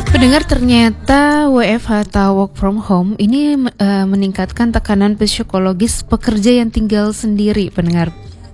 Pendengar, ternyata WFH atau work from home ini meningkatkan tekanan psikologis pekerja yang tinggal sendiri, pendengar.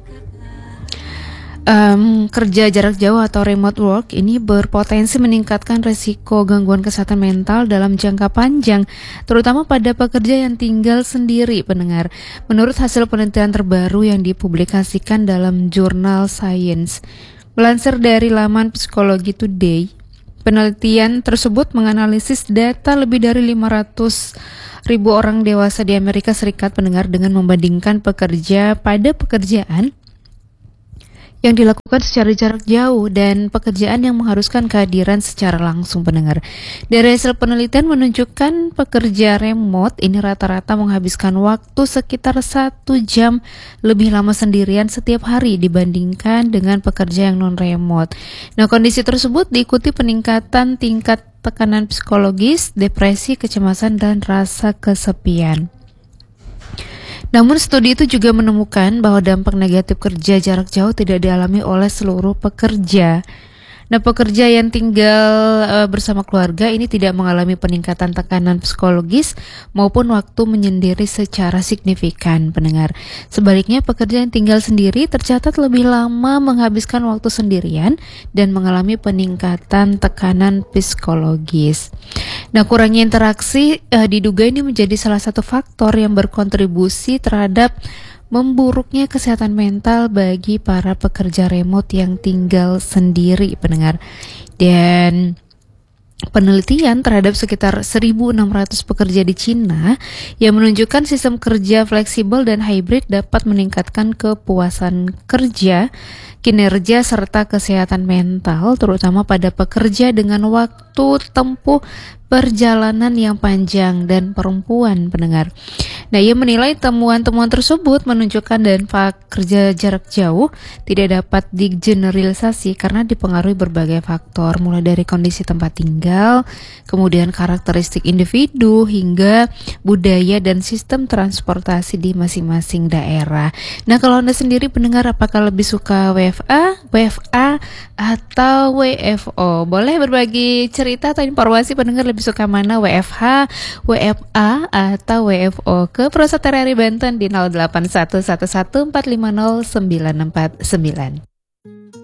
Kerja jarak jauh atau remote work ini berpotensi meningkatkan resiko gangguan kesehatan mental dalam jangka panjang, terutama pada pekerja yang tinggal sendiri, pendengar. Menurut hasil penelitian terbaru yang dipublikasikan dalam jurnal Science, melansir dari laman Psikologi Today, penelitian tersebut menganalisis data lebih dari 500.000 orang dewasa di Amerika Serikat, pendengar, dengan membandingkan pekerja pada pekerjaan yang dilakukan secara jarak jauh dan pekerjaan yang mengharuskan kehadiran secara langsung, pendengar. Dari hasil penelitian menunjukkan pekerja remote ini rata-rata menghabiskan waktu sekitar 1 jam lebih lama sendirian setiap hari dibandingkan dengan pekerja yang non-remote. Nah, kondisi tersebut diikuti peningkatan tingkat tekanan psikologis, depresi, kecemasan, dan rasa kesepian. Namun studi itu juga menemukan bahwa dampak negatif kerja jarak jauh tidak dialami oleh seluruh pekerja. Nah, pekerja yang tinggal bersama keluarga ini tidak mengalami peningkatan tekanan psikologis maupun waktu menyendiri secara signifikan, pendengar. Sebaliknya, pekerja yang tinggal sendiri tercatat lebih lama menghabiskan waktu sendirian dan mengalami peningkatan tekanan psikologis. Nah, kurangnya interaksi diduga ini menjadi salah satu faktor yang berkontribusi terhadap memburuknya kesehatan mental bagi para pekerja remote yang tinggal sendiri, pendengar. Dan penelitian terhadap sekitar 1.600 pekerja di Cina yang menunjukkan sistem kerja fleksibel dan hybrid dapat meningkatkan kepuasan kerja, kinerja, serta kesehatan mental, terutama pada pekerja dengan waktu tempuh perjalanan yang panjang dan perempuan, pendengar. Nah, ia menilai temuan-temuan tersebut menunjukkan dampak kerja jarak jauh tidak dapat digeneralisasi karena dipengaruhi berbagai faktor, mulai dari kondisi tempat tinggal, kemudian karakteristik individu, hingga budaya dan sistem transportasi di masing-masing daerah. Nah, kalau Anda sendiri, pendengar, apakah lebih suka WFA atau WFO? Boleh berbagi cerita atau informasi, pendengar, lebih suka mana, WFH, WFA, atau WFO? Ke Prosat RRI Banten di 081114509649.